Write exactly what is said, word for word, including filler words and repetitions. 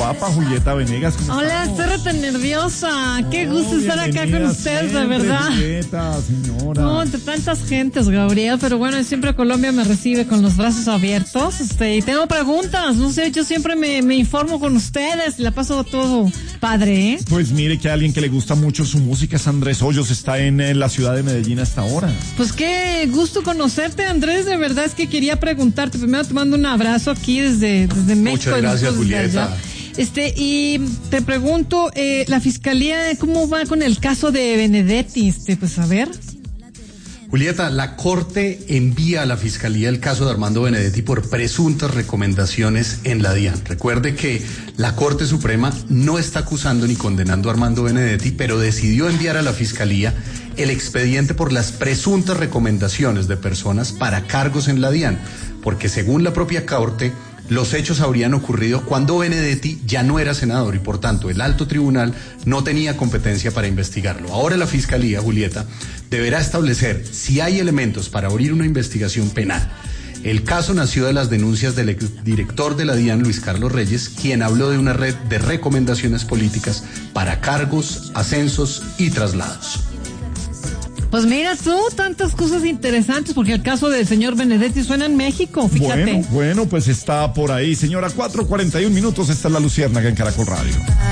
guapa, Julieta Venegas. Hola, estoy re tan nerviosa. Qué oh, gusto estar acá con ustedes, de verdad. Julieta, señora. No, entre tantas gentes, Gabriel, pero bueno, siempre Colombia me recibe con los brazos abiertos. Este, y tengo preguntas, no sé, yo siempre me, me informo con ustedes, la paso todo padre, ¿eh? Pues mire que alguien que le gusta mucho su música es Andrés Hoyos, está en, en la ciudad de Medellín hasta ahora. Pues qué gusto conocerte, Andrés, de verdad es que quería preguntarte, primero te mando un abrazo aquí desde, desde México. Muchas gracias, Julieta. Este, y te pregunto, eh, la fiscalía, ¿cómo va con el caso de Benedetti? Este, pues a ver. Julieta, la Corte envía a la Fiscalía el caso de Armando Benedetti por presuntas recomendaciones en la DIAN. Recuerde que la Corte Suprema no está acusando ni condenando a Armando Benedetti, pero decidió enviar a la Fiscalía el expediente por las presuntas recomendaciones de personas para cargos en la DIAN, porque según la propia Corte, los hechos habrían ocurrido cuando Benedetti ya no era senador y por tanto el alto tribunal no tenía competencia para investigarlo. Ahora la Fiscalía, Julieta, deberá establecer si hay elementos para abrir una investigación penal. El caso nació de las denuncias del exdirector de la DIAN, Luis Carlos Reyes, quien habló de una red de recomendaciones políticas para cargos, ascensos y traslados. Pues mira tú, tantas cosas interesantes, porque el caso del señor Benedetti suena en México, fíjate. Bueno, bueno, pues está por ahí. Señora, cuatro cuarenta y un minutos, está en La Luciérnaga en Caracol Radio.